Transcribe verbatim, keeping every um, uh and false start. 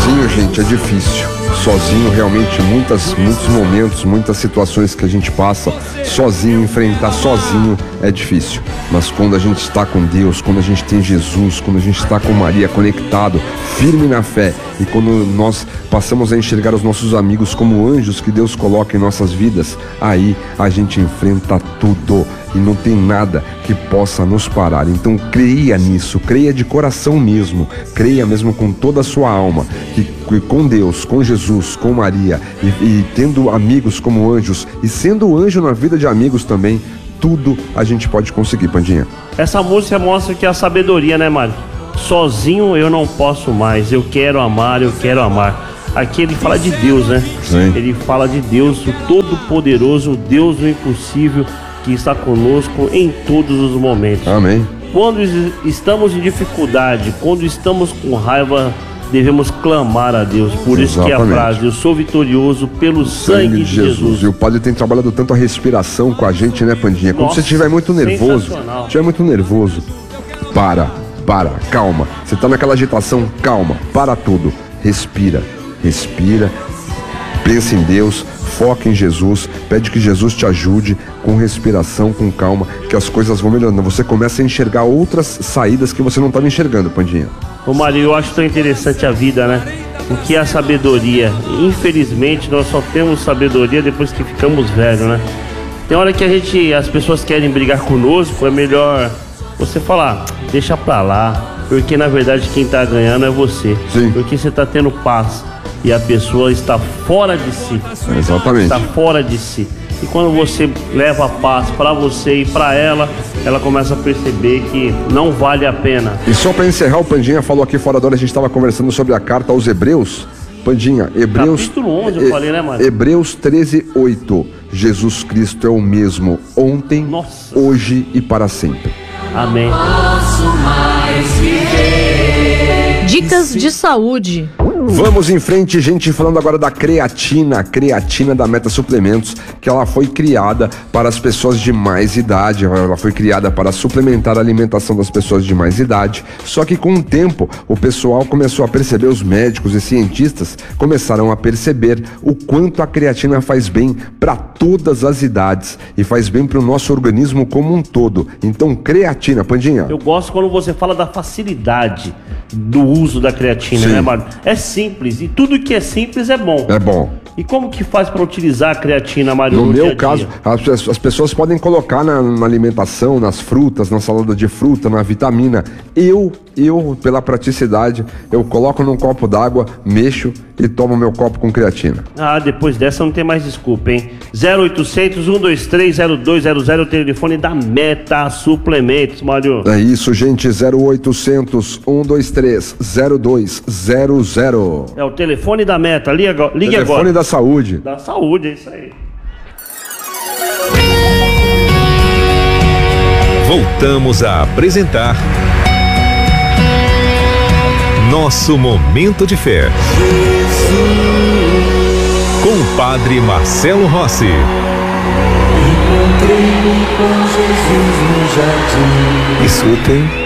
Sozinho, gente, é difícil. Sozinho, realmente, muitas, muitos momentos, muitas situações que a gente passa sozinho, enfrentar sozinho é difícil. Mas quando a gente está com Deus, quando a gente tem Jesus, quando a gente está com Maria conectado, firme na fé, e quando nós passamos a enxergar os nossos amigos como anjos que Deus coloca em nossas vidas, aí a gente enfrenta tudo e não tem nada que possa nos parar. Então creia nisso, creia de coração mesmo, creia mesmo com toda a sua alma, que, que com Deus, com Jesus, com Maria, e, e tendo amigos como anjos, e sendo anjo na vida de amigos também, tudo a gente pode conseguir, Pandinha. Essa música mostra que é a sabedoria, né, Mário? Sozinho eu não posso mais, eu quero amar, eu quero amar. Aqui ele fala de Deus, né? Sim. Ele fala de Deus, o Todo-Poderoso, o Deus do impossível, que está conosco em todos os momentos. Amém. Quando estamos em dificuldade, quando estamos com raiva, devemos clamar a Deus. Por isso que é a frase: eu sou vitorioso pelo sangue, sangue de Jesus. Jesus. E o Padre tem trabalhado tanto a respiração com a gente, né, Pandinha? Quando Nossa, você estiver muito nervoso, estiver muito nervoso, para, para, calma. Você tá naquela agitação, calma, para tudo. Respira, respira, pensa em Deus, foca em Jesus, pede que Jesus te ajude com respiração, com calma, que as coisas vão melhorando. Você começa a enxergar outras saídas que você não estava enxergando, Pandinha. Ô Mário, eu acho tão interessante a vida, né? O que é a sabedoria? Infelizmente, nós só temos sabedoria depois que ficamos velhos, né? Tem hora que a gente, as pessoas querem brigar conosco, é melhor você falar, deixa pra lá, porque na verdade quem tá ganhando é você. Sim. Porque você tá tendo paz e a pessoa está fora de si. Exatamente. Está fora de si. E quando você leva a paz para você e para ela, ela começa a perceber que não vale a pena. E só para encerrar, o Pandinha falou aqui fora da hora, a gente estava conversando sobre a carta aos Hebreus. Pandinha, Hebreus... Capítulo onze, eu falei, né, mano? Hebreus treze, oito. Jesus Cristo é o mesmo ontem, Nossa. hoje e para sempre. Amém. Dicas de saúde. Vamos em frente, gente, falando agora da creatina, a creatina da Meta Suplementos, que ela foi criada para as pessoas de mais idade, ela foi criada para suplementar a alimentação das pessoas de mais idade, só que com o tempo o pessoal começou a perceber, os médicos e cientistas começaram a perceber o quanto a creatina faz bem para todas as idades e faz bem para o nosso organismo como um todo. Então, creatina, Pandinha. Eu gosto quando você fala da facilidade do uso da creatina, Sim. né, Mário? É simples, e tudo que é simples é bom. É bom. E como que faz para utilizar a creatina, Mário? No, no meu dia caso, as, as pessoas podem colocar na, na alimentação, nas frutas, na salada de fruta, na vitamina. Eu, eu, pela praticidade, eu coloco num copo d'água, mexo e tomo meu copo com creatina. Ah, depois dessa não tem mais desculpa, hein? zero oitocentos, um dois três, zero dois zero zero, o telefone da Meta Suplementos, Mário. É isso, gente, zero oitocentos, um dois três, zero dois zero zero. É o telefone da Meta, liga agora. Ligue telefone agora. da saúde. Da saúde, é isso aí. Voltamos a apresentar Nosso Momento de Fé. Com o Padre Marcelo Rossi. Encontrei-me com Jesus no jardim. Escutem